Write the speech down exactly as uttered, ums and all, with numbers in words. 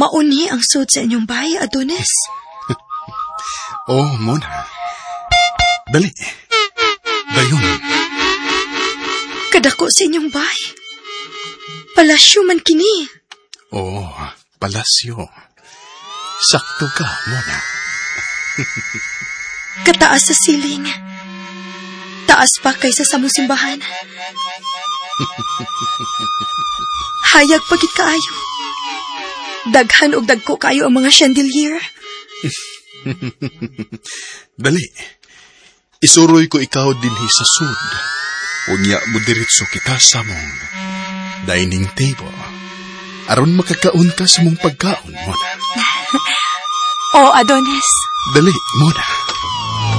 Mauni ang sud sa inyong bahay, Adonis. Oh, Mona. Dali. Dayon. Kadako sa inyong bahay. Palasyo man kini. Oh, palasyo. Sakto ka, Mona. Kataas sa siling. Taas pa kaysa sa musimbahan. Hayag pagit kaayo. Daghan og dagko kayo ang mga chandelier. Dali. Isuroy ko ikaw dinhi sa sud. Unya mo diretso kita sa mong dining table. Aron makakaon ka sa mong pagkaon, Mona. Oh, Adonis. Dali, Mona.